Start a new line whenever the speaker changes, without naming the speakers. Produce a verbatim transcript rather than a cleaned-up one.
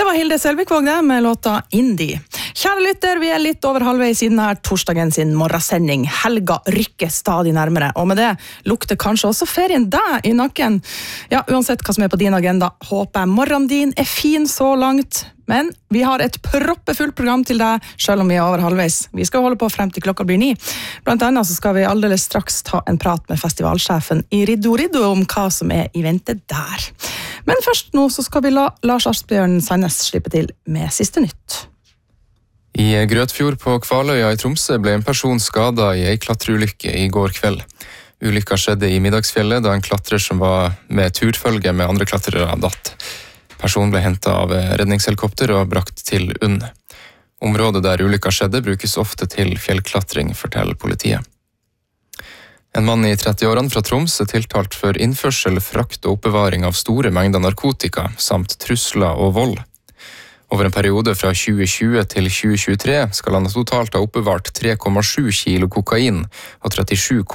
var Hilde Selvikvåg det med låta Indie. Kjære lytter, vi er litt over halvveis i denne torsdagen sin morgensending. Helga rykker stadig nærmere, og med det lukter kanskje også ferien deg i nakken. Ja, uansett hva som er på din agenda, håper jeg morgenen din er fin så langt. Men vi har et proppefullt program til deg, selv om vi er over halvveis. Vi skal holde på frem til klokka blir ni. Blant annet så skal vi aldeles straks ta en prat med festivalsjefen i Riddo Riddo om hva som er i vente der. Men først nå så skal vi la Lars Asbjørn Sandnes slippe til med siste nytt.
I Grøtfjord på Kvaløya i Tromsø ble en person skadet i en klatreulykke i går kveld. Ulykka skjedde i Middagsfjellet da en klatrer som var med turfølge med andre klatrere datt. Personen ble hentet av redningshelikopter og brakt til UNN. Området der ulykka skjedde brukes ofte til fjellklatring, forteller politiet. En mann i trettiårene fra Troms er tiltalt for innførsel, frakt og oppbevaring av store mengder narkotika, samt trusler og vold. Over en periode fra tjue tjue til tjue tjuetre skal han totalt ha oppbevart tre komma sju kilo kokain og trettisju